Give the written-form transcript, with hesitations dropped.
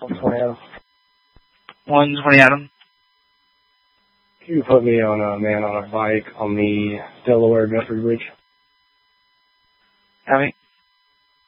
120 Adam. 120 Adam. Can you put me on a man on a bike on the Delaware Bedford Bridge? Copy.